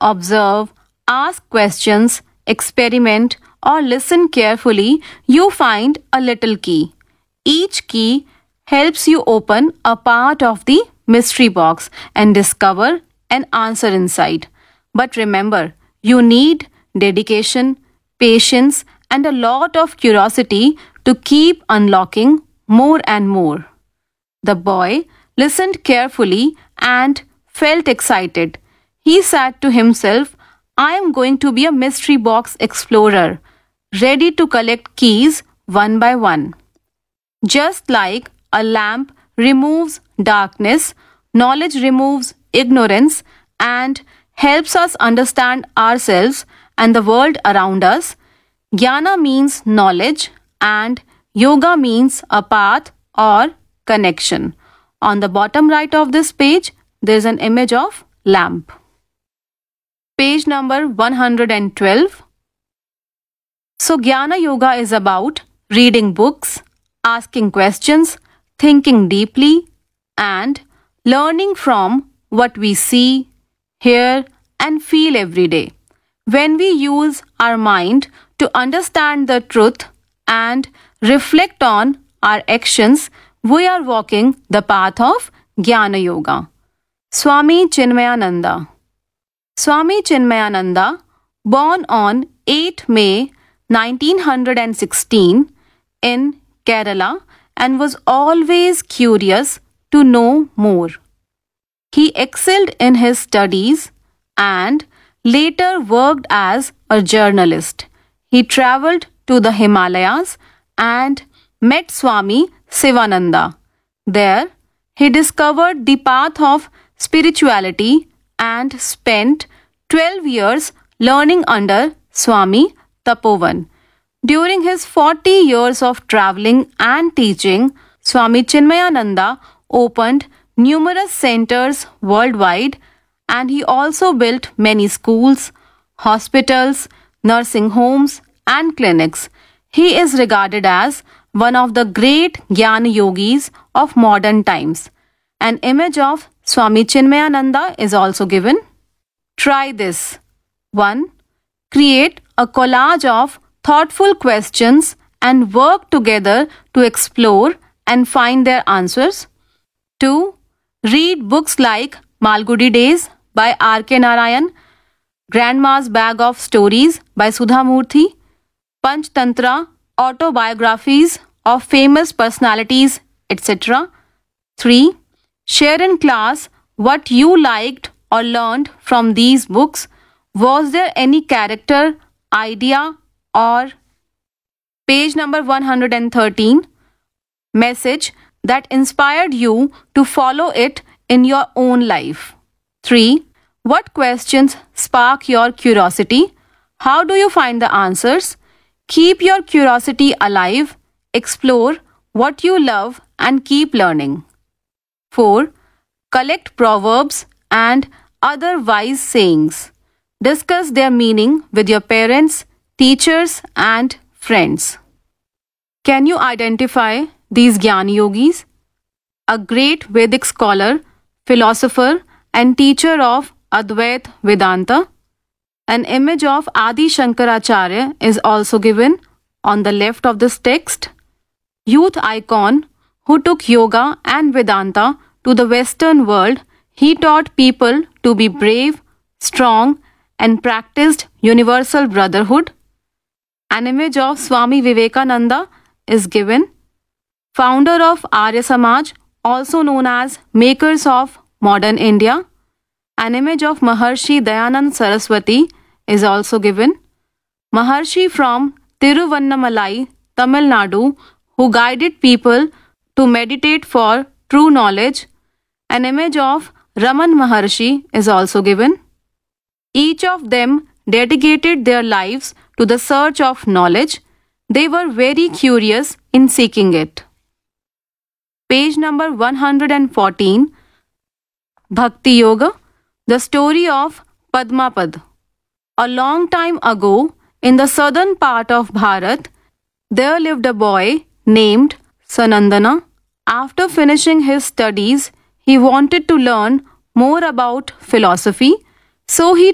observe, ask questions, experiment, or listen carefully, you find a little key. Each key helps you open a part of the mystery box and discover an answer inside. But remember, you need dedication, patience, and a lot of curiosity to keep unlocking more and more. The boy listened carefully and felt excited. He said to himself, I am going to be a mystery box explorer, ready to collect keys one by one. Just like a lamp removes darkness, knowledge removes ignorance and helps us understand ourselves and the world around us. Jnana means knowledge and yoga means a path or connection. On the bottom right of this page, there is an image of lamp. Page number 112. So Jnana Yoga is about reading books, asking questions, thinking deeply, and learning from what we see, hear, and feel every day. When we use our mind to understand the truth and reflect on our actions, we are walking the path of Jnana Yoga. Swami Chinmayananda. Swami Chinmayananda, born on 8 May 1916 in Kerala, and was always curious to know more. He excelled in his studies and later worked as a journalist. He travelled to the Himalayas and met Swami Sivananda. There, he discovered the path of spirituality and spent 12 years learning under Swami Tapovan. During his 40 years of travelling and teaching, Swami Chinmayananda opened numerous centers worldwide, and he also built many schools, hospitals, nursing homes, and clinics. He is regarded as one of the great Jnana Yogis of modern times. An image of Swami Chinmayananda is also given. Try this. 1. Create a collage of thoughtful questions and work together to explore and find their answers. 2. Read books like Malgudi Days by R.K. Narayan, Grandma's Bag of Stories by Sudha Murthy, Panchtantra, autobiographies of famous personalities, etc. 3. Share in class what you liked or learned from these books. Was there any character, idea, or page number 113 message that inspired you to follow it in your own life? 3. What questions spark your curiosity? How do you find the answers? Keep your curiosity alive, explore what you love, and keep learning. 4. Collect proverbs and other wise sayings. Discuss their meaning with your parents, teachers, and friends. Can you identify these Jnana Yogis? A great Vedic scholar, philosopher, and teacher of Advait Vedanta. An image of Adi Shankaracharya is also given on the left of this text. Youth icon who took yoga and Vedanta to the Western world, he taught people to be brave, strong, and practiced universal brotherhood. An image of Swami Vivekananda is given. Founder of Arya Samaj, also known as makers of modern India. An image of Maharshi Dayanand Saraswati is also given. Maharshi from Tiruvannamalai, Tamil Nadu, who guided people to meditate for true knowledge. An image of Raman Maharshi is also given. Each of them dedicated their lives to the search of knowledge. They were very curious in seeking it. Page number 114. Bhakti Yoga, the story of Padmapad. A long time ago, in the southern part of Bharat, there lived a boy named Sanandana. After finishing his studies, he wanted to learn more about philosophy, so he